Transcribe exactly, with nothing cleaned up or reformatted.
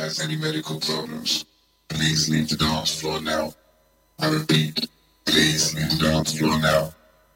has any medical problems, please leave the dance floor now. I repeat, please leave the dance floor now.